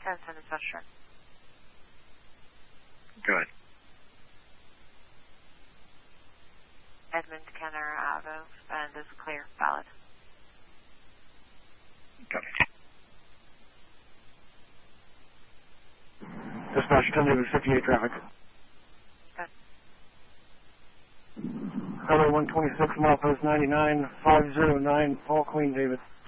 Transcend dispatcher. Go ahead. Edmund Kenner Ave, and is clear, valid. Copy. Dispatch 10 David 58 traffic. Good. Highway 126, milepost 99, 509, Paul Queen David.